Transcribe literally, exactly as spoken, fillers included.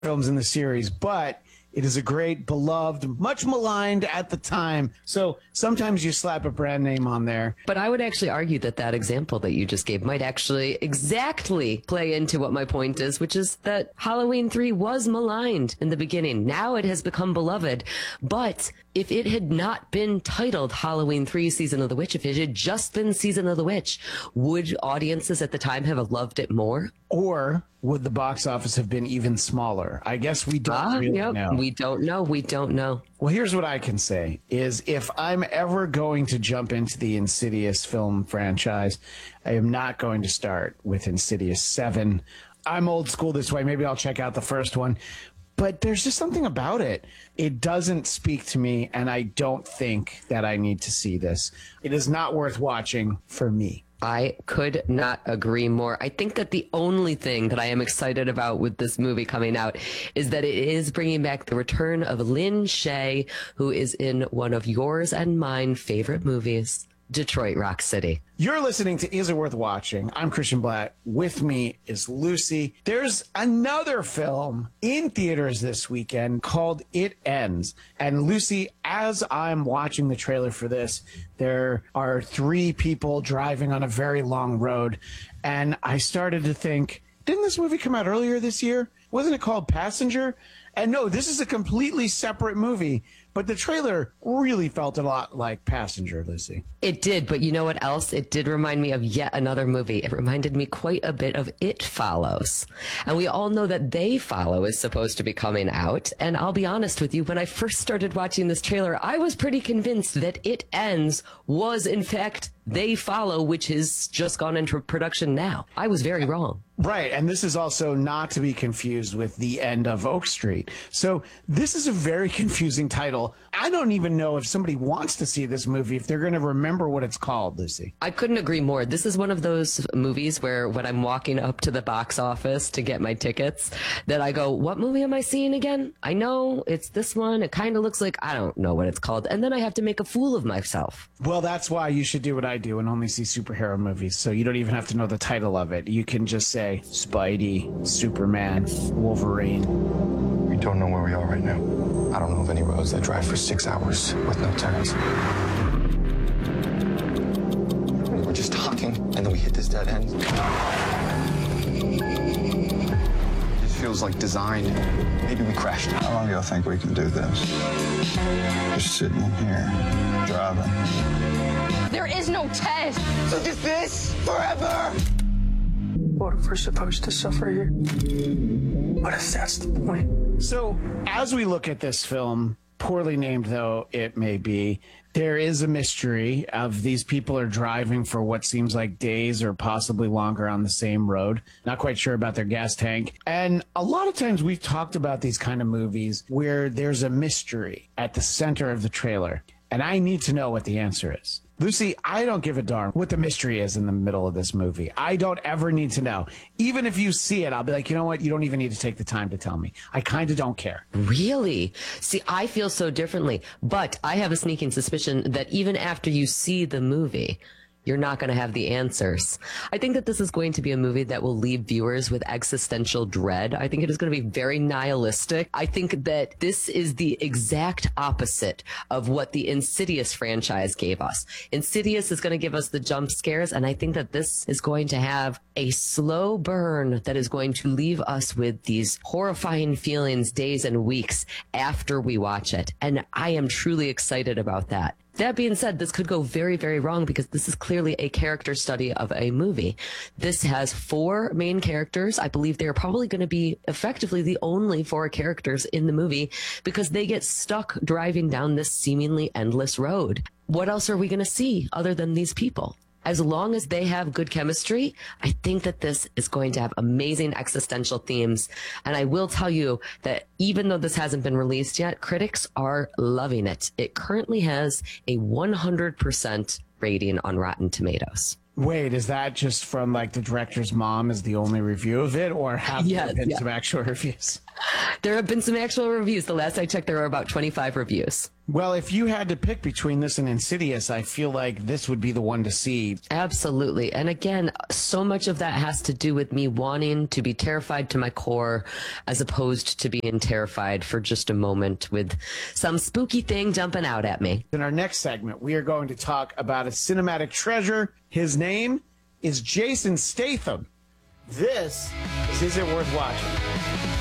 films in the series, but it is a great, beloved, much maligned at the time. So sometimes you slap a brand name on there. But I would actually argue that that example that you just gave might actually exactly play into what my point is, which is that Halloween three was maligned in the beginning. Now it has become beloved. But if it had not been titled Halloween three Season of the Witch, if it had just been Season of the Witch, would audiences at the time have loved it more? Or would the box office have been even smaller? I guess we don't Ah, really yep. know. We don't know. We don't know. Well, here's what I can say is if I'm ever going to jump into the Insidious film franchise, I am not going to start with Insidious seven. I'm old school this way. Maybe I'll check out the first one. But there's just something about it. It doesn't speak to me, and I don't think that I need to see this. It is not worth watching for me. I could not agree more. I think that the only thing that I am excited about with this movie coming out is that it is bringing back the return of Lin Shaye, who is in one of yours and mine favorite movies, Detroit Rock City. You're listening to Is It Worth Watching? I'm Christian Blatt. With me is Lucy. There's another film in theaters this weekend called It Ends. And Lucy, as I'm watching the trailer for this, there are three people driving on a very long road. And I started to think, didn't this movie come out earlier this year? Wasn't it called Passenger? And no, this is a completely separate movie. But the trailer really felt a lot like Passenger, Lucy. It did, but you know what else? It did remind me of yet another movie. It reminded me quite a bit of It Follows. And we all know that They Follow is supposed to be coming out. And I'll be honest with you, when I first started watching this trailer, I was pretty convinced that It Ends was, in fact, They Follow, which has just gone into production now. I was very wrong. Right, and this is also not to be confused with The End of Oak Street. So this is a very confusing title. I don't even know if somebody wants to see this movie, if they're going to remember what it's called, Lucy. I couldn't agree more. This is one of those movies where when I'm walking up to the box office to get my tickets, that I go, what movie am I seeing again? I know it's this one. It kind of looks like, I don't know what it's called. And then I have to make a fool of myself. Well, that's why you should do what I do and only see superhero movies. So you don't even have to know the title of it. You can just say Spidey, Superman, Wolverine. We don't know where we are right now. I don't know of any roads that drive for six hours with no turns. We were just talking, and then we hit this dead end. This feels like designed. Maybe we crashed. How long do y'all think we can do this? Just sitting in here, driving. There is no test. So just this forever. What if we're supposed to suffer here? What if that's the point? So as we look at this film, poorly named though it may be, there is a mystery of these people are driving for what seems like days or possibly longer on the same road. Not quite sure about their gas tank. And a lot of times we've talked about these kind of movies where there's a mystery at the center of the trailer. And I need to know what the answer is. Lucy, I don't give a darn what the mystery is in the middle of this movie. I don't ever need to know. Even if you see it, I'll be like, you know what? You don't even need to take the time to tell me. I kind of don't care. Really? See, I feel so differently, but I have a sneaking suspicion that even after you see the movie, you're not going to have the answers. I think that this is going to be a movie that will leave viewers with existential dread. I think it is going to be very nihilistic. I think that this is the exact opposite of what the Insidious franchise gave us. Insidious is going to give us the jump scares, and I think that this is going to have a slow burn that is going to leave us with these horrifying feelings days and weeks after we watch it. And I am truly excited about that. That being said, this could go very, very wrong because this is clearly a character study of a movie. This has four main characters. I believe they're probably going to be effectively the only four characters in the movie because they get stuck driving down this seemingly endless road. What else are we going to see other than these people? As long as they have good chemistry, I think that this is going to have amazing existential themes. And I will tell you that even though this hasn't been released yet, critics are loving it. It currently has a one hundred percent rating on Rotten Tomatoes. Wait, is that just from like the director's mom is the only review of it, or have Yes, there been yeah. some actual reviews? There have been some actual reviews. The last I checked, there were about twenty-five reviews. Well, if you had to pick between this and Insidious, I feel like this would be the one to see. Absolutely. And again, so much of that has to do with me wanting to be terrified to my core as opposed to being terrified for just a moment with some spooky thing jumping out at me. In our next segment, we are going to talk about a cinematic treasure. His name is Jason Statham. This is Is It Worth Watching?